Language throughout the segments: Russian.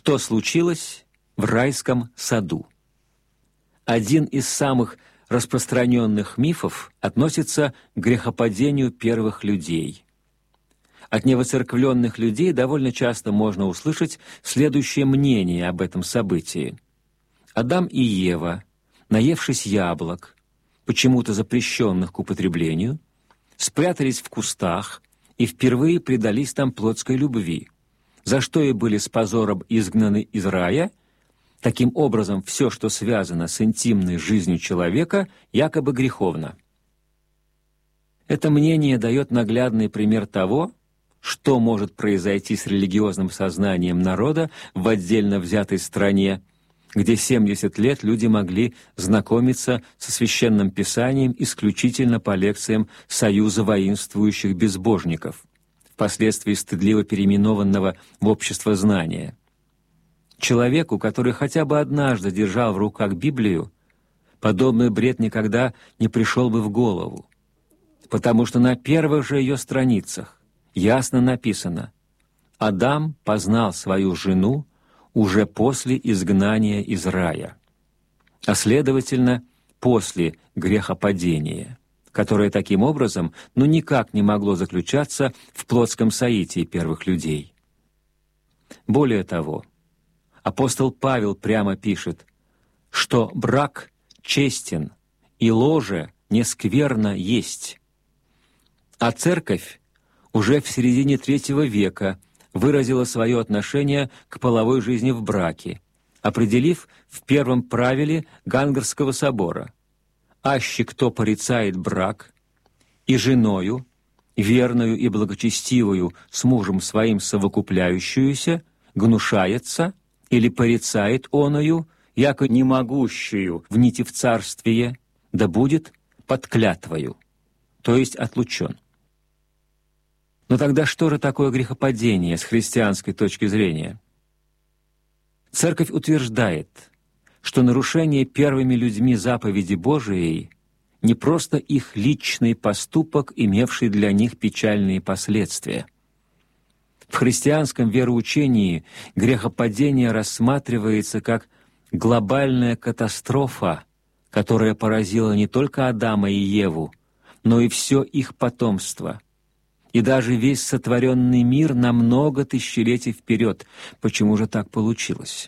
что случилось в райском саду. Один из самых распространенных мифов относится к грехопадению первых людей. От невоцерквленных людей довольно часто можно услышать следующее мнение об этом событии. Адам и Ева, наевшись яблок, почему-то запрещенных к употреблению, спрятались в кустах и впервые предались там плотской любви, за что и были с позором изгнаны из рая. Таким образом, все, что связано с интимной жизнью человека, якобы греховно. Это мнение дает наглядный пример того, что может произойти с религиозным сознанием народа в отдельно взятой стране, где 70 лет люди могли знакомиться со Священным Писанием исключительно по лекциям Союза воинствующих безбожников, впоследствии стыдливо переименованного в Общество знания. Человеку, который хотя бы однажды держал в руках Библию, подобный бред никогда не пришел бы в голову, потому что на первых же ее страницах ясно написано: «Адам познал свою жену уже после изгнания из рая», а следовательно, после грехопадения, которое таким образом никак не могло заключаться в плотском соитии первых людей. Более того, апостол Павел прямо пишет, что брак честен и ложе не скверно есть. А церковь уже в середине III века выразила свое отношение к половой жизни в браке, определив в первом правиле Гангарского собора: «Аще кто порицает брак, и женою, верную и благочестивую с мужем своим совокупляющуюся, гнушается или порицает оною, яко не могущую внити в царствие, да будет под клятвою», то есть отлучен. Но тогда что же такое грехопадение с христианской точки зрения? Церковь утверждает, что нарушение первыми людьми заповеди Божией не просто их личный поступок, имевший для них печальные последствия. В христианском вероучении грехопадение рассматривается как глобальная катастрофа, которая поразила не только Адама и Еву, но и все их потомство, и даже весь сотворенный мир на много тысячелетий вперед. Почему же так получилось?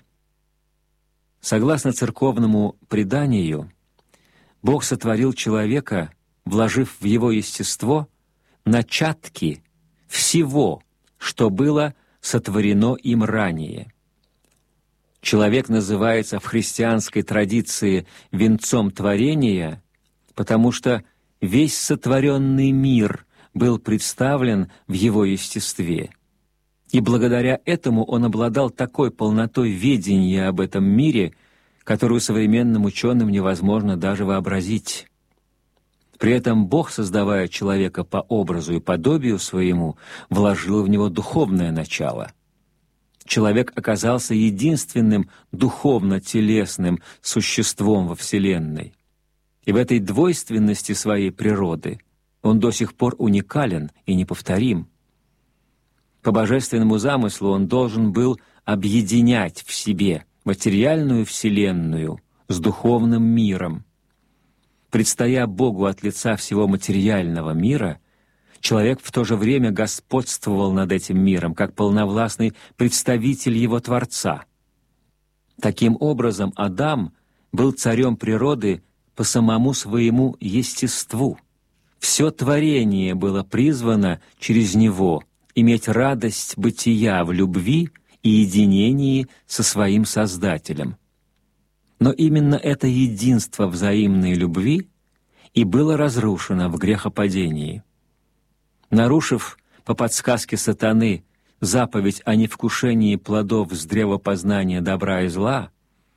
Согласно церковному преданию, Бог сотворил человека, вложив в его естество начатки всего, что было сотворено им ранее. Человек называется в христианской традиции венцом творения, потому что весь сотворенный мир был представлен в его естестве. И благодаря этому он обладал такой полнотой ведения об этом мире, которую современным ученым невозможно даже вообразить. При этом Бог, создавая человека по образу и подобию своему, вложил в него духовное начало. Человек оказался единственным духовно-телесным существом во Вселенной. И в этой двойственности своей природы он до сих пор уникален и неповторим. По божественному замыслу он должен был объединять в себе материальную Вселенную с духовным миром. Предстоя Богу от лица всего материального мира, человек в то же время господствовал над этим миром, как полновластный представитель его Творца. Таким образом, Адам был царем природы по самому своему естеству. Все творение было призвано через него иметь радость бытия в любви и единении со своим Создателем. Но именно это единство взаимной любви и было разрушено в грехопадении. Нарушив по подсказке сатаны заповедь о невкушении плодов с древа познания добра и зла,